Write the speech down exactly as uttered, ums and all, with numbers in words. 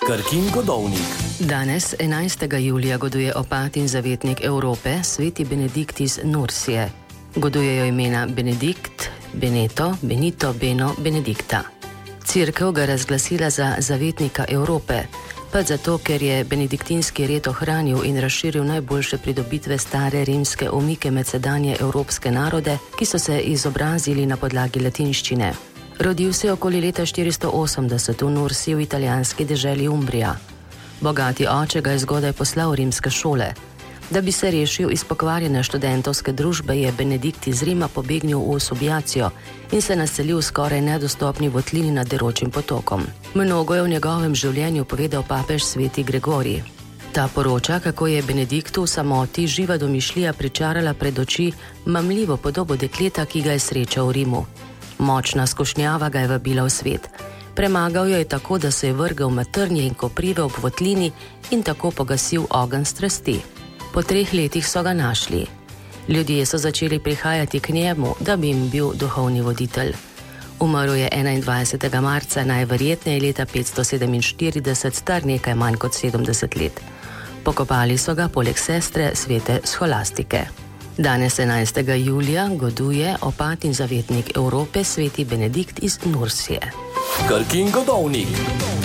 Krkin godovnik. Danes, enajstega julija, goduje opat in zavetnik Evrope, sveti Benedikt iz Nursije. Godujejo imena Benedikt, Beneto, Benito, Beno, Benedikta. Cerkev ga razglasila za zavetnika Evrope, pa zato, ker je benediktinski red ohranil in razširil najboljše pridobitve stare rimske omike med sedanje evropske narode, ki so se izobrazili na podlagi latinščine. Rodil se je okoli leta štiristo osemdeset v Nursiji v italijanski deželi Umbrija. Bogati oče ga je zgodaj poslal v rimske šole. Da bi se rešil iz pokvarjene študentovske družbe, je Benedikt iz Rima pobegnil v Subiacijo in se naselil v skoraj nedostopni votlini nad deročim potokom. Mnogo je v njegovem življenju povedal papež sveti Gregorij. Ta poroča, kako je Benediktu v samoti živa domišljija pričarala pred oči mamljivo podobo dekleta, ki ga je srečal v Rimu. Močna skušnjava ga je vabila v svet. Premagal jo je tako, da se je vrgel matrnje in koprive ob votlini in tako pogasil ogenj strasti. Po treh letih so ga našli. Ljudje so začeli prihajati k njemu, da bi jim bil duhovni voditelj. Umrl je enaindvajsetega marca, najverjetneje leta petsto sedeminštirideset, star nekaj manj kot sedemdeset let. Pokopali so ga poleg sestre svete Scholastike. Danes, enajstega julija, goduje opat in zavetnik Evrope, sveti Benedikt iz Nursije. Krkin godovnik.